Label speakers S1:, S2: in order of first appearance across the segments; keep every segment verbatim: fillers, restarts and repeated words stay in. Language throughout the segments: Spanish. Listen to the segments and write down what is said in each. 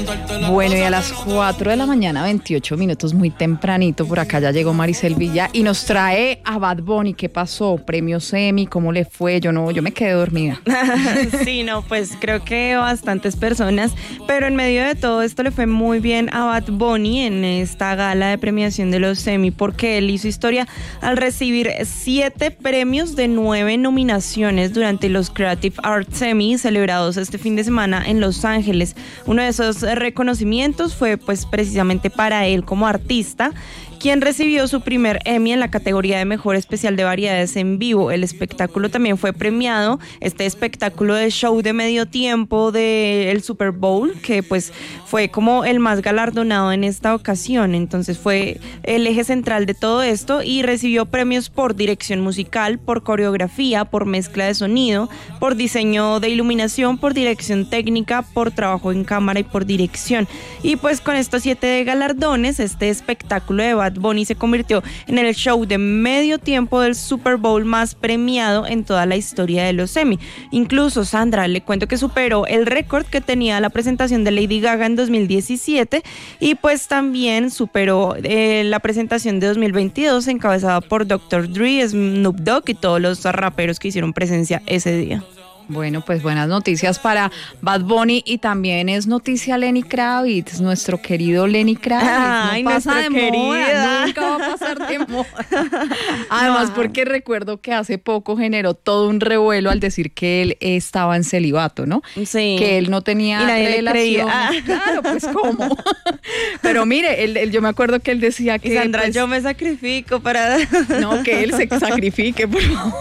S1: Bueno, y a las cuatro de la mañana, veintiocho minutos, muy tempranito, por acá ya llegó Maricel Villa y nos trae a Bad Bunny. ¿Qué pasó? ¿Premios Emmy? ¿Cómo le fue? Yo no, yo me quedé dormida.
S2: Sí, no, pues creo que bastantes personas, pero en medio de todo esto le fue muy bien a Bad Bunny en esta gala de premiación de los Emmy, porque él hizo historia al recibir siete premios de nueve nominaciones durante los Creative Arts Emmy celebrados este fin de semana en Los Ángeles. Uno de esos reconocimientos fue pues precisamente para él como artista, quien recibió su primer Emmy en la categoría de Mejor Especial de Variedades en Vivo. El espectáculo también fue premiado, este espectáculo de show de medio tiempo del Super Bowl, que pues fue como el más galardonado en esta ocasión. Entonces fue el eje central de todo esto y recibió premios por dirección musical, por coreografía, por mezcla de sonido, por diseño de iluminación, por dirección técnica, por trabajo en cámara y por dirección. Y pues con estos siete galardones, este espectáculo de Bad Bunny se convirtió en el show de medio tiempo del Super Bowl más premiado en toda la historia de los Emmy. Incluso, Sandra, le cuento que superó el récord que tenía la presentación de Lady Gaga en dos mil diecisiete y pues también superó eh, la presentación de dos mil veintidós encabezada por doctor Dre, Snoop Dogg y todos los raperos que hicieron presencia ese día.
S1: Bueno, pues buenas noticias para Bad Bunny y también es noticia Lenny Kravitz, nuestro querido Lenny Kravitz.
S2: Ay,
S1: no pasa de
S2: querida.
S1: moda, nunca va a pasar de moda. Además, no. Porque recuerdo que hace poco generó todo un revuelo al decir que él estaba en celibato, ¿no?
S2: Sí.
S1: Que él no tenía
S2: y nadie
S1: relación.
S2: Ah.
S1: Claro, pues ¿cómo? Pero mire, él, él, yo me acuerdo que él decía que...
S2: Y Sandra,
S1: pues,
S2: yo me sacrifico para...
S1: No, que él se sacrifique, por favor.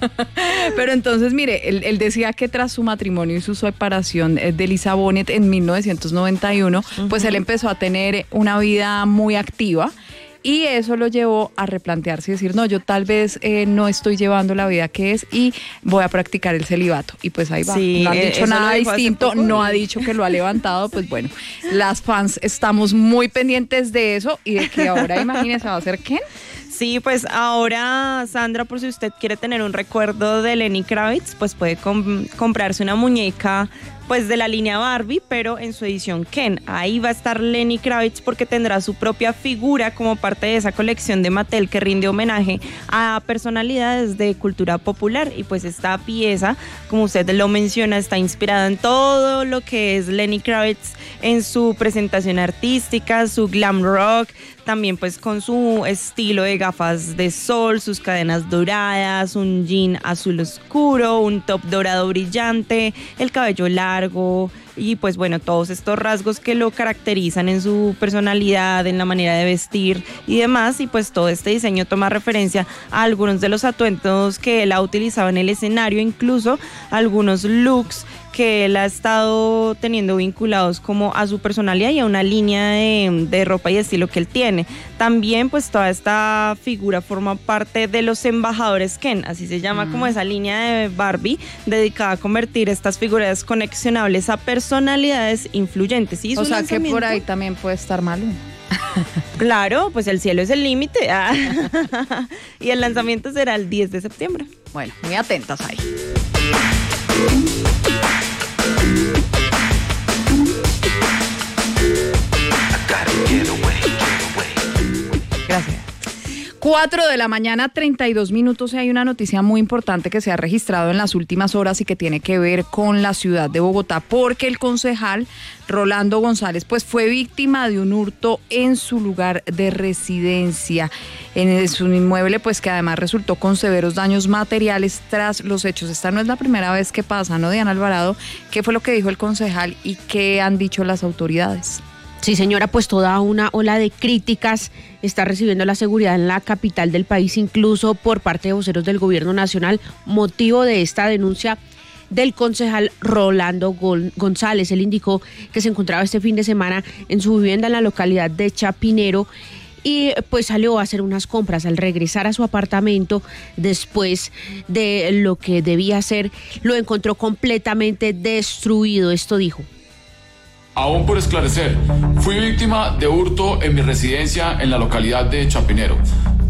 S1: Pero entonces, mire, él, él decía que tras su matrimonio y su separación de Lisa Bonet en mil novecientos noventa y uno, uh-huh. pues él empezó a tener una vida muy activa y eso lo llevó a replantearse y decir, no, yo tal vez eh, no estoy llevando la vida que es y voy a practicar el celibato. Y pues ahí va,
S2: sí,
S1: no ha dicho nada distinto, no ha dicho que lo ha levantado, pues bueno, las fans estamos muy pendientes de eso y de que ahora, imagínense, va a ser Ken.
S2: Sí, pues ahora, Sandra, por si usted quiere tener un recuerdo de Lenny Kravitz, pues puede com- comprarse una muñeca pues de la línea Barbie, pero en su edición Ken. Ahí va a estar Lenny Kravitz porque tendrá su propia figura como parte de esa colección de Mattel que rinde homenaje a personalidades de cultura popular. Y pues esta pieza, como usted lo menciona, está inspirada en todo lo que es Lenny Kravitz en su presentación artística, su glam rock, también pues con su estilo de gafas de sol, sus cadenas doradas, un jean azul oscuro, un top dorado brillante, el cabello largo y pues bueno, todos estos rasgos que lo caracterizan en su personalidad, en la manera de vestir y demás. Y pues todo este diseño toma referencia a algunos de los atuendos que él ha utilizado en el escenario, incluso algunos looks que él ha estado teniendo vinculados como a su personalidad y a una línea de, de ropa y estilo que él tiene. También pues toda esta figura forma parte de los embajadores Ken, así se llama mm. como esa línea de Barbie dedicada a convertir estas figuras conexionables a personalidades influyentes. ¿Sí?
S1: O sea que por ahí también puede estar Maluma.
S2: Claro, pues el cielo es el límite. Ah. Y el lanzamiento será el diez de septiembre.
S1: Bueno, muy atentas ahí. Gracias. cuatro de la mañana, treinta y dos minutos, y hay una noticia muy importante que se ha registrado en las últimas horas y que tiene que ver con la ciudad de Bogotá, porque el concejal Rolando González pues fue víctima de un hurto en su lugar de residencia, en su inmueble, pues que además resultó con severos daños materiales tras los hechos. Esta no es la primera vez que pasa, ¿no, Diana Alvarado? ¿Qué fue lo que dijo el concejal y qué han dicho las autoridades?
S3: Sí, señora, pues toda una ola de críticas está recibiendo la seguridad en la capital del país, incluso por parte de voceros del gobierno nacional, motivo de esta denuncia del concejal Rolando González. Él indicó que se encontraba este fin de semana en su vivienda en la localidad de Chapinero y pues salió a hacer unas compras. Al regresar a su apartamento después de lo que debía hacer, lo encontró completamente destruido. Esto dijo:
S4: Aún por esclarecer, fui víctima de hurto en mi residencia en la localidad de Chapinero.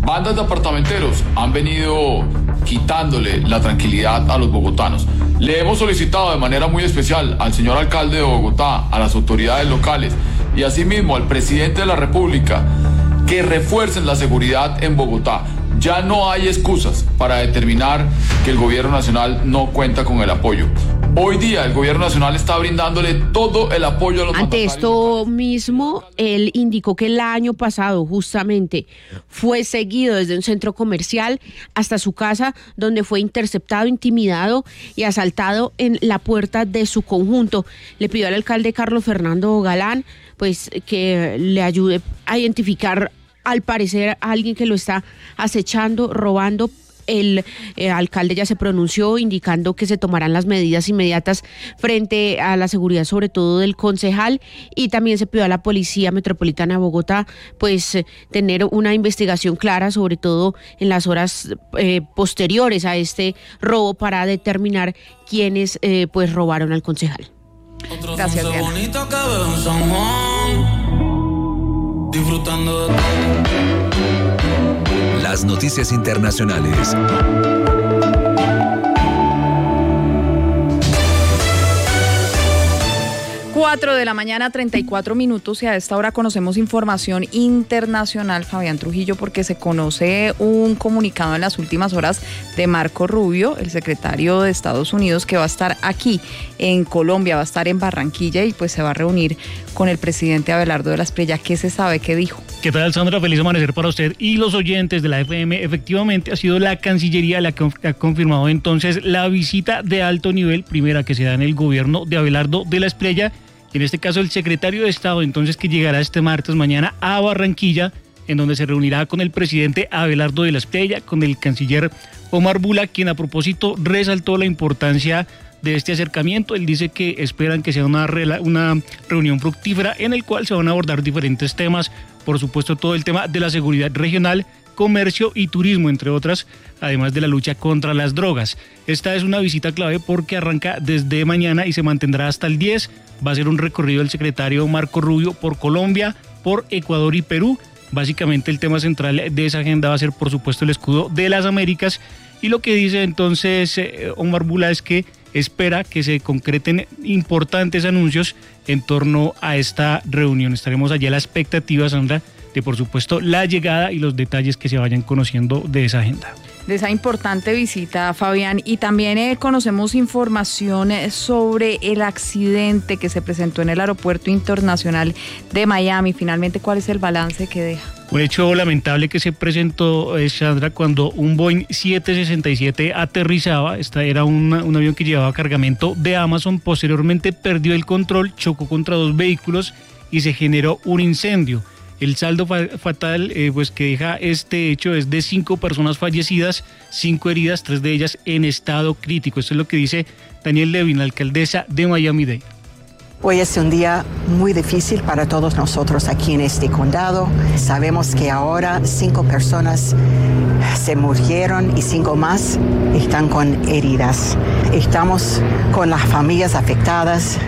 S4: Bandas de apartamenteros han venido quitándole la tranquilidad a los bogotanos. Le hemos solicitado de manera muy especial al señor alcalde de Bogotá, a las autoridades locales y asimismo al presidente de la República que refuercen la seguridad en Bogotá. Ya no hay excusas para determinar que el gobierno nacional no cuenta con el apoyo. Hoy día el gobierno nacional está brindándole todo el apoyo a los
S3: Ante esto mismo, él indicó que el año pasado justamente fue seguido desde un centro comercial hasta su casa, donde fue interceptado, intimidado y asaltado en la puerta de su conjunto. Le pidió al alcalde Carlos Fernando Galán pues que le ayude a identificar, al parecer, a alguien que lo está acechando, robando. El eh, alcalde ya se pronunció indicando que se tomarán las medidas inmediatas frente a la seguridad, sobre todo del concejal, y también se pidió a la Policía Metropolitana de Bogotá pues eh, tener una investigación clara, sobre todo en las horas eh, posteriores a este robo, para determinar quiénes eh, pues robaron al concejal.
S1: Gracias, Diana.
S5: Disfrutando de las noticias internacionales.
S1: cuatro de la mañana, treinta y cuatro minutos, y a esta hora conocemos información internacional, Fabián Trujillo, porque se conoce un comunicado en las últimas horas de Marco Rubio, el secretario de Estados Unidos, que va a estar aquí en Colombia, va a estar en Barranquilla y pues se va a reunir con el presidente Abelardo de la Espriella. ¿Qué se sabe? ¿Qué dijo?
S6: ¿Qué tal, Sandra? Feliz amanecer para usted y los oyentes de la F M. Efectivamente, ha sido la Cancillería la que ha confirmado entonces la visita de alto nivel, primera que se da en el gobierno de Abelardo de la Espriella, y en este caso el secretario de Estado, entonces, que llegará este martes mañana a Barranquilla, en donde se reunirá con el presidente Abelardo de la Espriella, con el canciller Omar Bula, quien a propósito resaltó la importancia de este acercamiento. Él dice que esperan que sea una, una reunión fructífera en el cual se van a abordar diferentes temas, por supuesto todo el tema de la seguridad regional, comercio y turismo, entre otras, además de la lucha contra las drogas. Esta es una visita clave porque arranca desde mañana y se mantendrá hasta el diez. Va a ser un recorrido del secretario Marco Rubio por Colombia, por Ecuador y Perú. Básicamente el tema central de esa agenda va a ser, por supuesto, el escudo de las Américas. Y lo que dice entonces eh, Omar Bula es que espera que se concreten importantes anuncios en torno a esta reunión. Estaremos allá a la expectativa, Sandra, de por supuesto la llegada y los detalles que se vayan conociendo de esa agenda.
S1: De esa importante visita, Fabián, y también eh, conocemos información sobre el accidente que se presentó en el Aeropuerto Internacional de Miami. Finalmente, ¿cuál es el balance que deja?
S6: Un hecho lamentable que se presentó, eh, Sandra, cuando un Boeing siete sesenta y siete aterrizaba. Esta era una, un avión que llevaba cargamento de Amazon. Posteriormente perdió el control, chocó contra dos vehículos y se generó un incendio. El saldo fatal eh, pues que deja este hecho es de cinco personas fallecidas, cinco heridas, tres de ellas en estado crítico. Esto es lo que dice Danielle Levin, la alcaldesa de Miami-Dade.
S7: Hoy es un día muy difícil para todos nosotros aquí en este condado. Sabemos que ahora cinco personas se murieron y cinco más están con heridas. Estamos con las familias afectadas.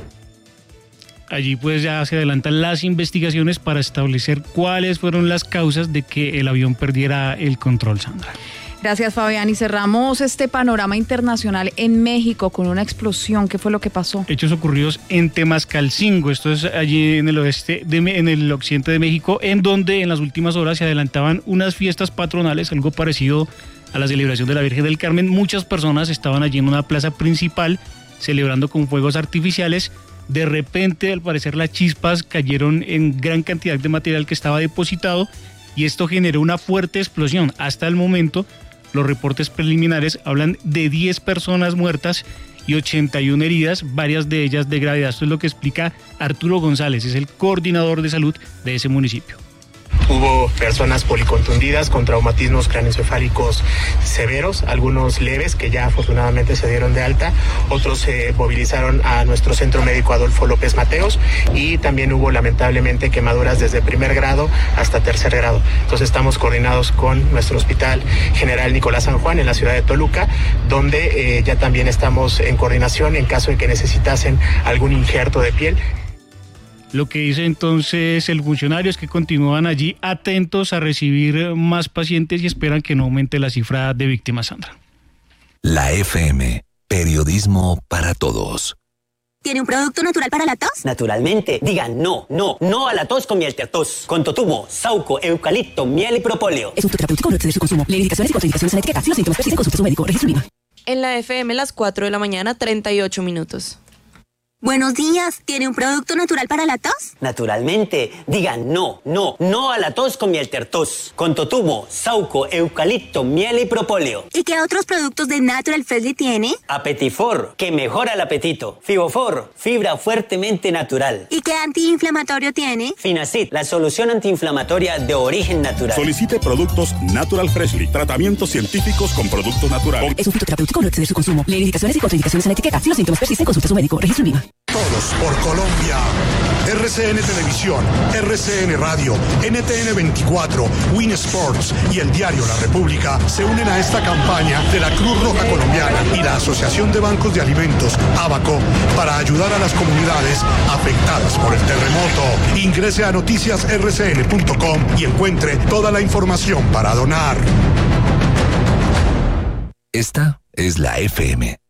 S6: Allí pues ya se adelantan las investigaciones para establecer cuáles fueron las causas de que el avión perdiera el control, Sandra.
S1: Gracias, Fabián. Y cerramos este panorama internacional en México con una explosión. ¿Qué fue lo que pasó?
S6: Hechos ocurridos en Temascalcingo, esto es allí en el oeste, de, en el occidente de México, en donde en las últimas horas se adelantaban unas fiestas patronales, algo parecido a la celebración de la Virgen del Carmen. Muchas personas estaban allí en una plaza principal celebrando con fuegos artificiales. De repente, al parecer, las chispas cayeron en gran cantidad de material que estaba depositado y esto generó una fuerte explosión. Hasta el momento, los reportes preliminares hablan de diez personas muertas y ochenta y una heridas, varias de ellas de gravedad. Esto es lo que explica Arturo González, es el coordinador de salud de ese municipio.
S8: Hubo personas policontundidas con traumatismos craneoencefálicos severos, algunos leves que ya afortunadamente se dieron de alta, otros se movilizaron a nuestro centro médico Adolfo López Mateos y también hubo lamentablemente quemaduras desde primer grado hasta tercer grado. Entonces estamos coordinados con nuestro Hospital General Nicolás San Juan en la ciudad de Toluca, donde eh, ya también estamos en coordinación en caso de que necesitasen algún injerto de piel.
S6: Lo que dice entonces el funcionario es que continúan allí atentos a recibir más pacientes y esperan que no aumente la cifra de víctimas, Sandra.
S5: La F M, periodismo para todos.
S9: ¿Tiene un producto natural para la tos?
S10: Naturalmente. Digan no, no, no a la tos con miel tos. Con totumo, sauco, eucalipto, miel y propóleo.
S9: Es un terapéutico, no excede su consumo. Lee indicaciones y contraindicaciones en la etiqueta. Si los síntomas persisten, consulte a su médico. Registro INVIMA.
S2: En la F M, las cuatro de la mañana, treinta y ocho minutos.
S9: Buenos días. ¿Tiene un producto natural para la tos?
S10: Naturalmente. Digan no, no, no a la tos con miel tos. Con totumo, sauco, eucalipto, miel y propóleo.
S9: ¿Y qué otros productos de Natural Freshly tiene?
S10: Apetifor, que mejora el apetito. Fibofor, fibra fuertemente natural.
S9: ¿Y qué antiinflamatorio tiene?
S10: Finacid, la solución antiinflamatoria de origen natural.
S11: Solicite productos Natural Freshly. Tratamientos científicos con productos naturales.
S9: Es un fitoterapéutico, no exceder su consumo. Lee indicaciones y contraindicaciones en la etiqueta. Si los síntomas persisten, consulte a su médico. Registro INVIMA.
S12: Todos por Colombia. R C N Televisión, R C N Radio, N T N veinticuatro, Win Sports y el diario La República se unen a esta campaña de la Cruz Roja Colombiana y la Asociación de Bancos de Alimentos, ABACO, para ayudar a las comunidades afectadas por el terremoto. Ingrese a noticias r c n punto com y encuentre toda la información para donar.
S5: Esta es la F M.